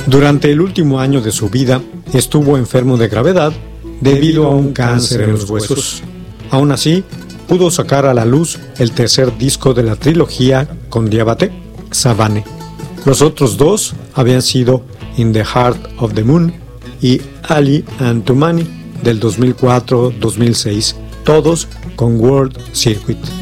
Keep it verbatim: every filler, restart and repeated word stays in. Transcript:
Durante el último año de su vida estuvo enfermo de gravedad debido a un cáncer en los huesos. Aún así, pudo sacar a la luz el tercer disco de la trilogía con Diabaté, Savane. Los otros dos habían sido In the Heart of the Moon y Ali and Toumani del dos mil cuatro a dos mil seis, todos con World Circuit.